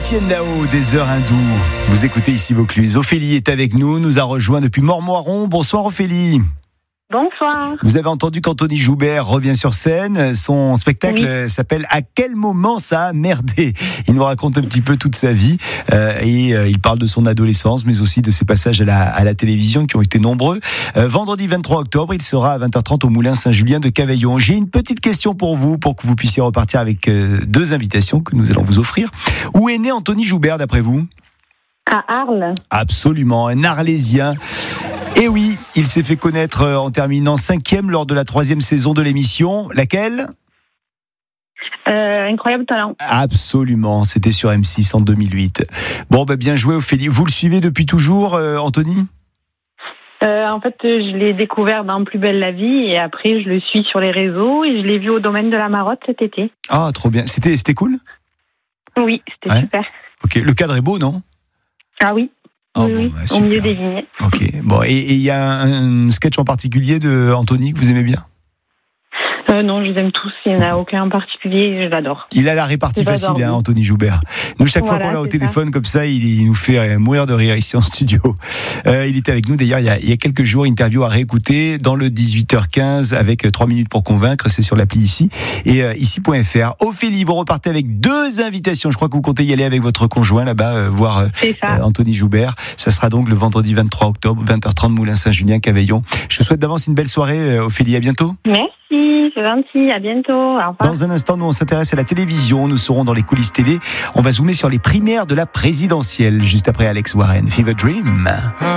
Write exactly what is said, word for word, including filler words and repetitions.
Étienne Dao, des heures hindoues. Vous écoutez ici Vaucluse. Ophélie est avec nous, nous a rejoint depuis Mormoiron. Bonsoir Ophélie. Bonsoir. Vous avez entendu qu'Anthony Joubert revient sur scène. Son spectacle oui. s'appelle « À quel moment ça a merdé ?» Il nous raconte un petit peu toute sa vie euh, et euh, il parle de son adolescence, mais aussi de ses passages à la, à la télévision qui ont été nombreux. Euh, vendredi vingt-trois octobre, il sera à vingt heures trente au Moulin Saint-Julien de Cavaillon. J'ai une petite question pour vous, pour que vous puissiez repartir avec euh, deux invitations que nous allons vous offrir. Où est né Anthony Joubert d'après vous ? À Arles. Absolument, un Arlésien. Et oui, il s'est fait connaître en terminant cinquième lors de la troisième saison de l'émission. Laquelle ? euh, Incroyable talent. Absolument, c'était sur M six en deux mille huit. Bon, bah, bien joué Ophélie. Vous le suivez depuis toujours, euh, Anthony ? euh, En fait, je l'ai découvert dans Plus belle la vie et après, je le suis sur les réseaux et je l'ai vu au domaine de la Marotte cet été. Ah, trop bien. C'était, c'était cool ? Oui, c'était ouais. super. Ok, le cadre est beau, non ? Ah oui. Oh, oui, bon, oui. Bah, au milieu des vignes. Ok, bon, et il y a un, un sketch en particulier de Anthony que vous aimez bien ? Euh, non, je les aime tous. Il n'y en a aucun en particulier. Je l'adore. Il a la répartie facile, hein, Anthony Joubert. Nous, chaque voilà, fois qu'on l'a au ça. téléphone comme ça, il, il nous fait mourir de rire ici en studio. Euh, il était avec nous d'ailleurs il y, a, il y a quelques jours, interview à réécouter dans le dix-huit heures quinze avec trois minutes pour convaincre. C'est sur l'appli ici et euh, ici point f r. Ophélie, vous repartez avec deux invitations. Je crois que vous comptez y aller avec votre conjoint là-bas, euh, voir euh, euh, Anthony Joubert. Ça sera donc le vendredi vingt-trois octobre, vingt heures trente, Moulin Saint-Julien, Cavaillon. Je vous souhaite d'avance une belle soirée, euh, Ophélie. À bientôt. Merci. C'est gentil, à bientôt. Au revoir. Dans un instant, nous on s'intéresse à la télévision, nous serons dans les coulisses télé, on va zoomer sur les primaires de la présidentielle, juste après Alex Warren, Fever Dream.